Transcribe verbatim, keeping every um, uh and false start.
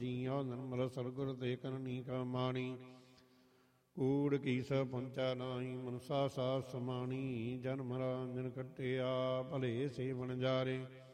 ਜੀਉ ਨਿਰਮਲ ਸਤਿਗੁਰ ਤੇ ਕਰਨੀ ਕਮਾਣੀ। ਕੂੜ ਕੀ ਸ ਪਹੁੰਚਾ ਨਾਹੀ ਮਨਸਾ ਸਾਥ ਸਮਾਣੀ। ਜਨਮ ਰਾਂਜਨ ਕੱਟਿਆ ਭਲੇ ਸੇ ਵਣਜਾਰੇ